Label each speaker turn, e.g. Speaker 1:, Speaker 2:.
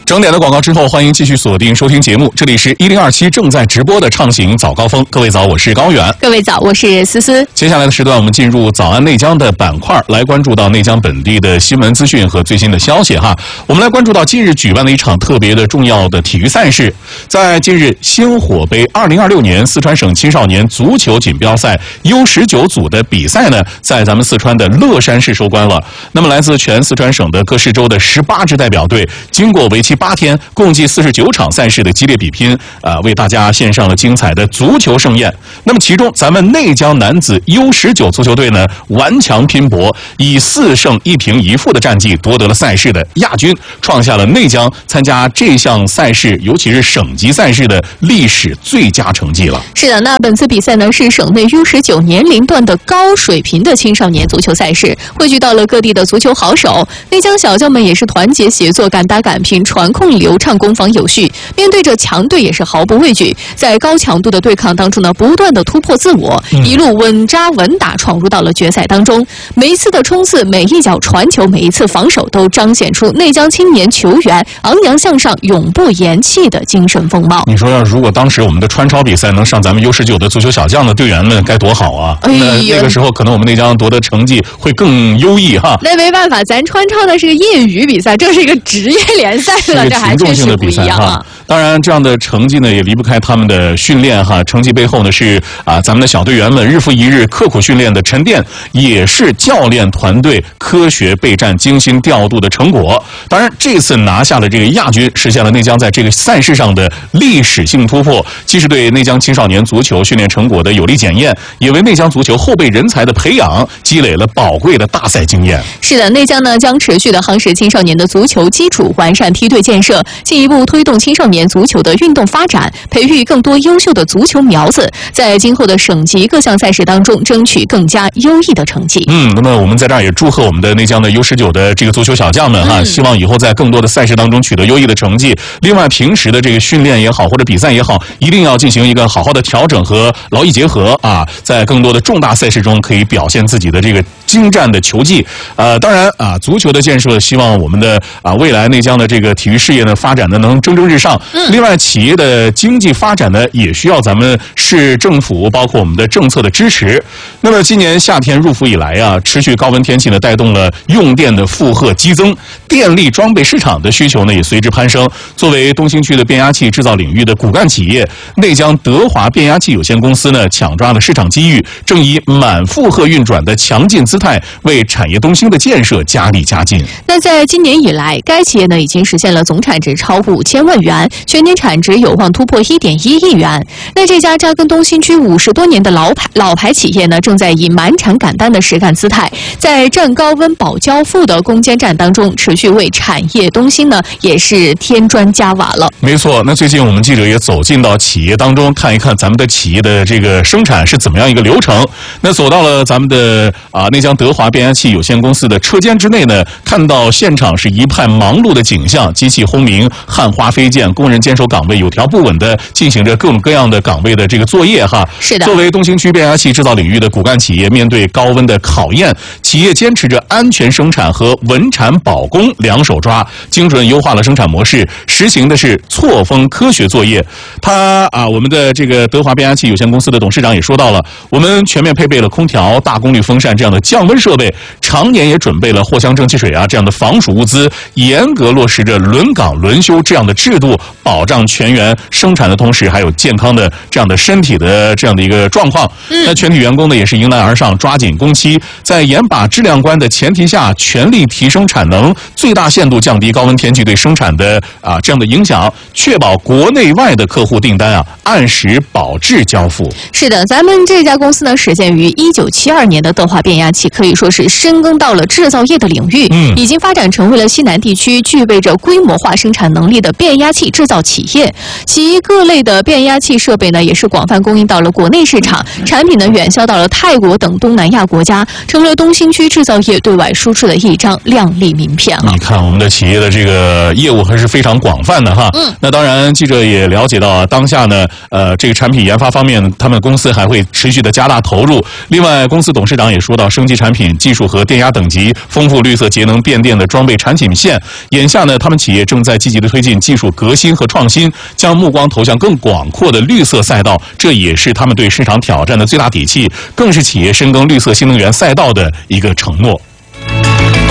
Speaker 1: 整点的广告之后，欢迎继续锁定收听节目。这里是1027正在直播的畅行早高峰。各位早，我是高远。
Speaker 2: 各位早，我是思思。
Speaker 1: 接下来的时段，我们进入早安内江的板块，来关注到内江本地的新闻资讯和最新的消息哈。我们来关注到近日举办的一场特别的重要的体育赛事，在近日星火杯2026年四川省青少年足球锦标赛 U19 组的比赛呢，在咱们四川的乐山市收官了。那么来自全四川省的各市州的18支代表队，经过为期8天，共计49场赛事的激烈比拼，为大家献上了精彩的足球盛宴。那么其中，咱们内江男子 U19 足球队呢，顽强拼搏，以4胜1平1负的战绩夺得了赛事的亚军，创下了内江参加这项赛事，尤其是省级赛事的历史最佳成绩了。
Speaker 2: 是的，那本次比赛呢是省内 U19 年龄段的高水平的青少年足球赛事，汇聚到了各地的足球好手。内江小将们也是团结协作，敢打敢拼，传控流畅，攻防有序。面对着强队也是毫不畏惧，在高强度的对抗当中呢，不断的突破自我，一路稳扎稳打，闯入到了决赛当中。每一次的冲刺，每一脚传球，每一次防守，都彰显出内江青年球员昂扬向上、永不言弃的精神风貌。
Speaker 1: 你说如果当时我们的川超比赛能上咱们 U19 的足球小将的队员们，该多好啊！那个时候可能我们内江夺得成绩会更优异哈。
Speaker 2: 那没办法，咱川超的是个业余比赛，这是一个职业联赛了，这还确实不一样啊。
Speaker 1: 当然，这样的成绩呢，也离不开他们的训练哈。成绩背后呢，是咱们的小队员们日复一日刻苦训练的沉淀，也是教练团队科学备战、精心调度的成果。当然，这次拿下了这个亚军，实现了内江在这个赛事上的历史性突破，既是对内江青少年足球训练成果的有力检验，也为内江足球后备人才的培养积累了宝贵的大赛经验。
Speaker 2: 是的，内江呢将持续的夯实青少年的足球基础，完善梯队建设，进一步推动青少年足球的运动发展，培育更多优秀的足球苗子，在今后的省级各项赛事当中争取更加优异的成绩。
Speaker 1: 那么我们在这儿也祝贺我们的内江的 U19 的这个足球小将们哈，希望以后在更多的赛事当中取得优异的成绩。另外，平时的这个训练也好，或者比赛也好，一定要进行一个好好的调整和劳逸结合啊，在更多的重大赛事中可以表现自己的这个精湛的球技。当然足球的建设，希望我们的未来内江的这个体育事业呢发展的能蒸蒸日上。另外，企业的经济发展呢，也需要咱们市政府包括我们的政策的支持。那么今年夏天入伏以来持续高温天气呢，带动了用电的负荷激增，电力装备市场的需求呢也随之攀升。作为东兴区的变压器制造领域的骨干企业，内江德华变压器有限公司呢抢抓了市场机遇，正以满负荷运转的强劲姿态，为产业东兴的建设加力加劲。
Speaker 2: 那在今年以来，该企业呢已经实现了总产值超过5000万元，全年产值有望突破1.1亿元。那这家扎根东兴区50多年的老牌企业呢，正在以满产敢担的实干姿态，在战高温保交付的攻坚战当中，持续为产业东兴呢也是添砖加瓦了。
Speaker 1: 没错，那最近我们记者也走进到企业当中，看一看咱们的企业的这个生产是怎么样一个流程。那走到了咱们的内江德华变压器有限公司的车间之内呢，看到现场是一派忙碌的景象，机器轰鸣，焊花飞溅，工人坚守岗位，有条不紊的进行着各种各样的岗位的这个作业哈。
Speaker 2: 是的，
Speaker 1: 作为东兴区变压器制造领域的骨干企业，面对高温的考验，企业坚持着安全生产和稳产保供两手抓，精准优化了生产模式，实行的是错峰科学作业。我们的这个德华变压器有限公司的董事长也说到了，我们全面配备了空调、大功率风扇这样的降温设备，常年也准备了藿香正气水这样的防暑物资，严格落实着轮岗轮休这样的制度，保障全员生产的同时还有健康的这样的身体的这样的一个状况。那全体员工呢也是迎难而上，抓紧工期，在严把质量关的前提下，全力提升产能，最大限度降低高温天气对生产的这样的影响，确保国内外的客户订单按时保质交付。
Speaker 2: 是的，咱们这家公司呢始建于1972年的德华变压器，可以说是深耕到了制造业的领域，已经发展成为了西南地区具备着规模化生产能力的变压器制造企业。其各类的变压器设备呢也是广泛供应到了国内市场，产品呢远销到了泰国等东南亚国家，成了东兴区制造业对外输出的一张亮丽名片了。
Speaker 1: 你看我们的企业的这个业务还是非常广泛的哈。那当然记者也了解到当下呢这个产品研发方面他们公司还会持续的加大投入。另外公司董事长也说到，升级产品技术和电压等级，丰富绿色节能变电的装备产品线。眼下呢，他们企业正在积极的推进技术革新和创新，将目光投向更广阔的绿色赛道，这也是他们对市场挑战的最大底气，更是企业深耕绿色新能源赛道的一个承诺。